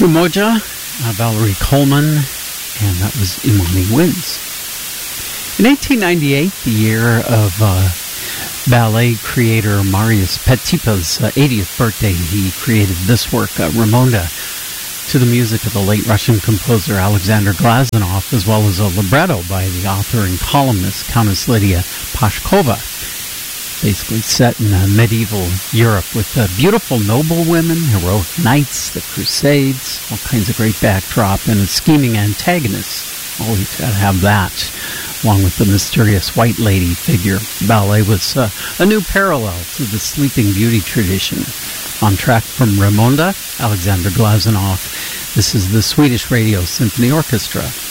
Umoja, Valerie Coleman, and that was Imani Wins. In 1898, the year of ballet creator Marius Petipa's 80th birthday, he created this work, Raymonda, to the music of the late Russian composer Alexander Glazunov, as well as a libretto by the author and columnist Countess Lydia Pashkova. Basically set in medieval Europe with beautiful noble women, heroic knights, the Crusades, all kinds of great backdrop, and a scheming antagonist. Always got to have that, along with the mysterious white lady figure. Ballet was a new parallel to the Sleeping Beauty tradition. On track from Raymonda, Alexander Glazunov. This is the Swedish Radio Symphony Orchestra.